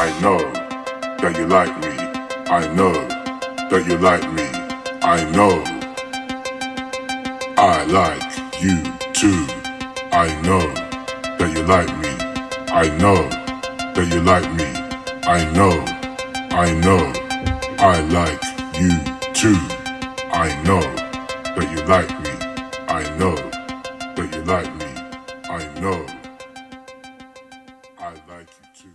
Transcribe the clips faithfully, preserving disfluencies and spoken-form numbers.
I know that you like me. I know that you like me. I know I like you too. I know that you like me. I know that you like me. I know, I know I like you too. I know that you like me. I know that you like me. I know I like you too.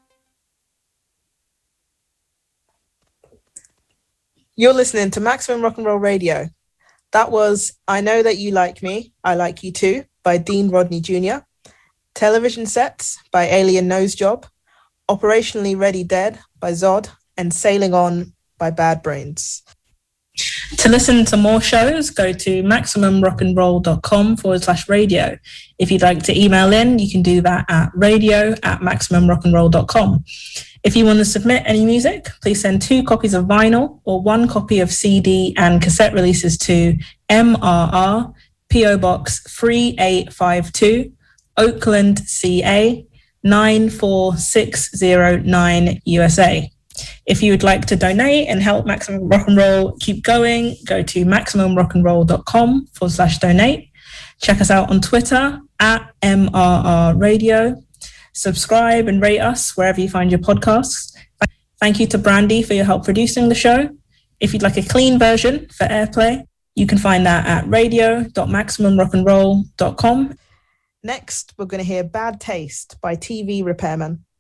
You're listening to Maximum Rock and Roll Radio. That was I Know That You Like Me, I Like You Too by Dean Rodney Junior Television Sets by Alien Nosejob, Operationally Ready Dead by Zod, and Sailing On by Bad Brains. To listen to more shows, go to maximumrockandroll.com forward slash radio. If you'd like to email in, you can do that at radio at maximumrockandroll.com. If you want to submit any music, please send two copies of vinyl or one copy of C D and cassette releases to M R R, P O Box three eight five two, Oakland, C A, nine four six zero nine, U S A. If you would like to donate and help Maximum Rock and Roll keep going, go to maximumrockandroll.com forward slash donate. Check us out on Twitter at M R R Radio. Subscribe and rate us wherever you find your podcasts. Thank you to Brandy for your help producing the show. If you'd like a clean version for airplay, you can find that at radio dot maximum rock and roll dot com. Next, we're going to hear Bad Taste by T V Repairman.